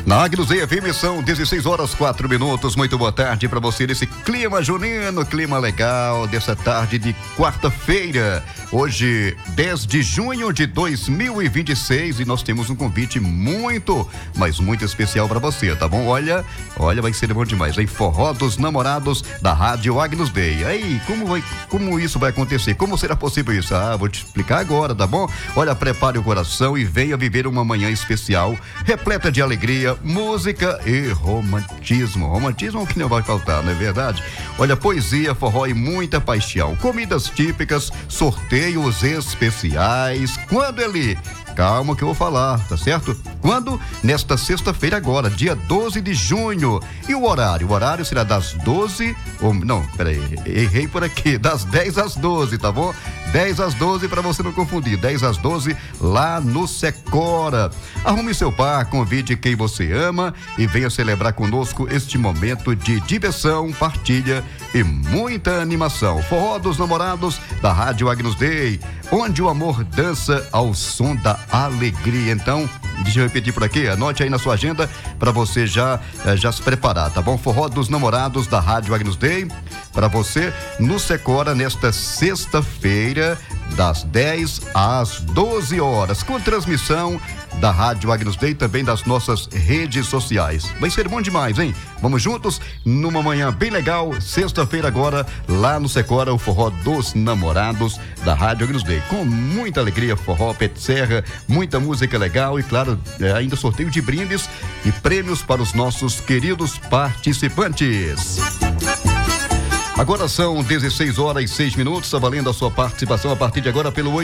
Na Agnus Dei FM são 16h04. Muito boa tarde para você nesse clima junino, clima legal dessa tarde de quarta-feira. Hoje, 10 de junho de 2026, e nós temos um convite muito, mas muito especial para você, tá bom? Olha, vai ser bom demais, hein? Forró dos Namorados da Rádio Agnus Dei. Aí, como isso vai acontecer? Como será possível isso? Vou te explicar agora, tá bom? Olha, prepare o coração e venha viver uma manhã especial, repleta de alegria, música e romantismo. Romantismo é o que não vai faltar, não é verdade? Olha, poesia, forró e muita paixão. Comidas típicas, sorteios especiais. Quando ele... Calma que eu vou falar, tá certo? Quando? Nesta sexta-feira agora, dia 12 de junho. E o horário? O horário será das 12... errei por aqui. Das 10 às 12, tá bom? 10 às 12 para você não confundir. 10 às 12 lá no Secora. Arrume seu par, convide quem você ama e venha celebrar conosco este momento de diversão, partilha e muita animação. Forró dos Namorados da Rádio Agnus Dei, onde o amor dança ao som da alegria. Então, deixa eu repetir por aqui, anote aí na sua agenda para você já se preparar, tá bom? Forró dos Namorados da Rádio Agnus Dei para você no Secora nesta sexta-feira das 10 às 12 horas, com transmissão da Rádio Agnus Dei e também das nossas redes sociais. Vai ser bom demais, hein? Vamos juntos numa manhã bem legal, sexta-feira agora, lá no Secora, o Forró dos Namorados da Rádio Agnus Dei. Com muita alegria, forró, pé de serra, muita música legal e, claro, ainda sorteio de brindes e prêmios para os nossos queridos participantes. Agora são 16h06, tá valendo a sua participação a partir de agora pelo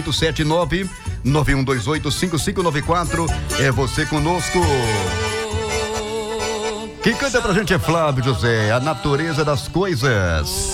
879-9128-5594. É você conosco. Quem canta pra gente é Flávio José, A Natureza das Coisas.